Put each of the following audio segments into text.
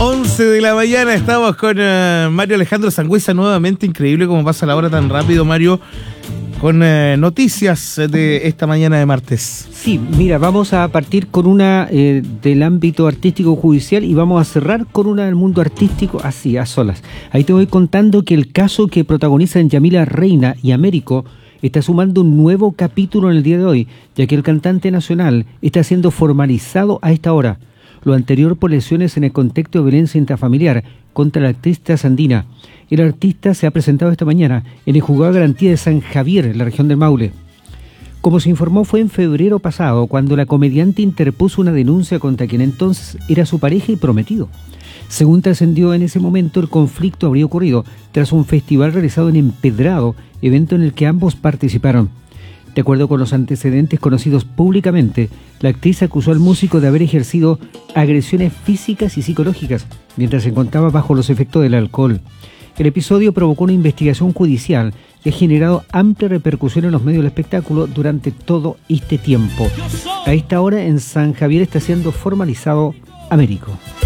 11 de la mañana, estamos con Mario Alejandro Sangüesa nuevamente. Increíble cómo pasa la hora tan rápido, Mario, con noticias de esta mañana de martes. Sí, mira, vamos a partir con una del ámbito artístico judicial y vamos a cerrar con una del mundo artístico, así, a solas. Ahí te voy contando que el caso que protagonizan Yamila Reina y Américo está sumando un nuevo capítulo en el día de hoy, ya que el cantante nacional está siendo formalizado a esta hora. Lo anterior por lesiones en el contexto de violencia intrafamiliar contra la actriz trasandina. El artista se ha presentado esta mañana en el juzgado de garantía de San Javier, en la región del Maule. Como se informó, fue en febrero pasado cuando la comediante interpuso una denuncia contra quien entonces era su pareja y prometido. Según trascendió en ese momento, el conflicto habría ocurrido tras un festival realizado en Empedrado, evento en el que ambos participaron. De acuerdo con los antecedentes conocidos públicamente, la actriz acusó al músico de haber ejercido agresiones físicas y psicológicas mientras se encontraba bajo los efectos del alcohol. El episodio provocó una investigación judicial que ha generado amplia repercusión en los medios del espectáculo durante todo este tiempo. A esta hora en San Javier está siendo formalizado Américo.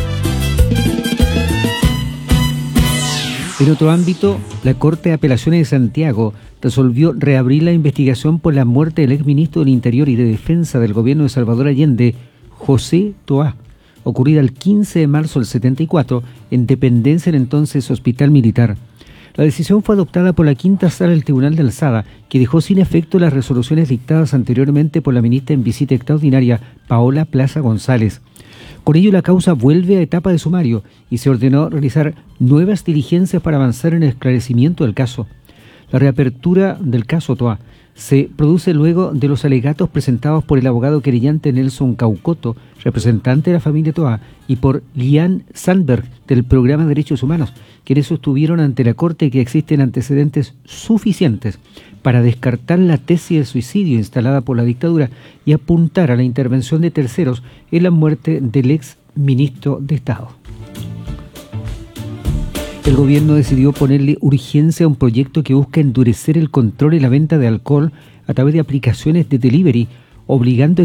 En otro ámbito, la Corte de Apelaciones de Santiago resolvió reabrir la investigación por la muerte del exministro del Interior y de Defensa del gobierno de Salvador Allende, José Toá, ocurrida el 15 de marzo del 74 en dependencia del entonces Hospital Militar. La decisión fue adoptada por la Quinta Sala del Tribunal de Alzada, que dejó sin efecto las resoluciones dictadas anteriormente por la ministra en visita extraordinaria, Paola Plaza González. Con ello, la causa vuelve a etapa de sumario y se ordenó realizar nuevas diligencias para avanzar en el esclarecimiento del caso. La reapertura del caso Toá se produce luego de los alegatos presentados por el abogado querellante Nelson Caucoto, representante de la familia Toá, y por Lian Sandberg del Programa de Derechos Humanos, quienes sostuvieron ante la Corte que existen antecedentes suficientes para descartar la tesis de suicidio instalada por la dictadura y apuntar a la intervención de terceros en la muerte del ex ministro de Estado. El gobierno decidió ponerle urgencia a un proyecto que busca endurecer el control y la venta de alcohol a través de aplicaciones de delivery, obligando